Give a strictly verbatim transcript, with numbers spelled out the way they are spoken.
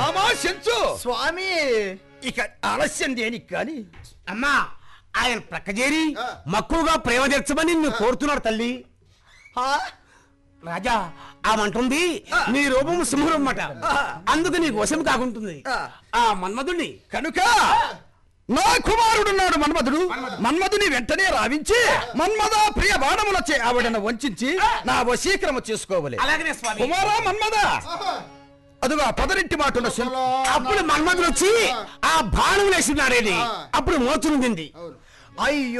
మామా చెంచు స్వామి ఇక ఆలస్యం దేనికి కాని అమ్మా ఆయన ప్రక్క చేరి మక్కువగా ప్రేమ తెచ్చమని నిన్ను కోరుతున్నాడు తల్లి. రాజా ఆమంటుంది నీ రూపం సింహరూపమట, అందుకు నీకు వశం కాకుంటుంది ఆ మన్మధుణ్ణి. కనుక నా కుమారుడున్నాడు మన్మధుడు, మన్మధుని వెంటనే రావించి మన్మద ప్రియ బాణములచే ఆవిడను వంచి నా వశీకరము చేసుకోవాలి. అలాగనే స్వామి. కుమారా మన్మద, అదుగా పదరింటి మాటల అప్పుడు మన్మధుడు వచ్చి ఆ బాణం వేసినాడేది, అప్పుడు మోచునుంది. అయ్యో